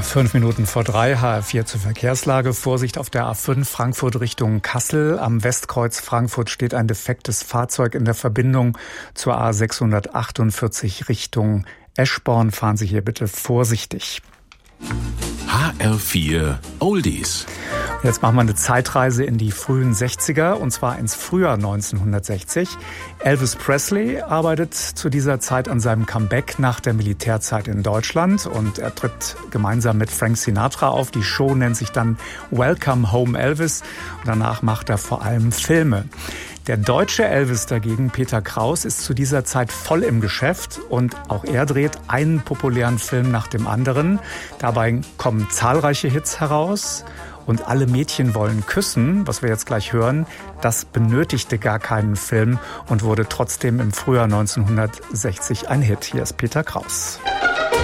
5:05, HR4 zur Verkehrslage. Vorsicht auf der A5 Frankfurt Richtung Kassel. Am Westkreuz Frankfurt steht ein defektes Fahrzeug in der Verbindung zur A648 Richtung Eschborn. Fahren Sie hier bitte vorsichtig. HR4 Oldies. Jetzt machen wir eine Zeitreise in die frühen 60er, und zwar ins Frühjahr 1960. Elvis Presley arbeitet zu dieser Zeit an seinem Comeback nach der Militärzeit in Deutschland und er tritt gemeinsam mit Frank Sinatra auf. Die Show nennt sich dann Welcome Home Elvis und danach macht er vor allem Filme. Der deutsche Elvis dagegen, Peter Kraus, ist zu dieser Zeit voll im Geschäft und auch er dreht einen populären Film nach dem anderen. Dabei kommen zahlreiche Hits heraus und Alle Mädchen wollen küssen, was wir jetzt gleich hören, das benötigte gar keinen Film und wurde trotzdem im Frühjahr 1960 ein Hit. Hier ist Peter Kraus.